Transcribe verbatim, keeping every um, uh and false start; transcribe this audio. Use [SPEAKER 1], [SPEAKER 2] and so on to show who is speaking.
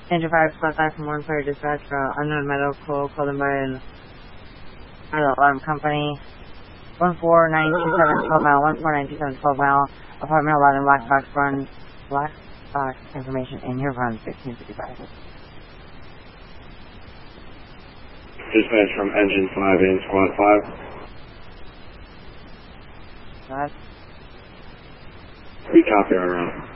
[SPEAKER 1] Engine five, flat five from one player dispatch for unknown medical called in by an alarm company. one four nine two seven twelve mile, one four nine two seven twelve mile, apartment eleven, black box run, black box information in your run, sixteen fifty-five.
[SPEAKER 2] Dispatch from engine five in squad five.
[SPEAKER 1] That.
[SPEAKER 2] We copy our route.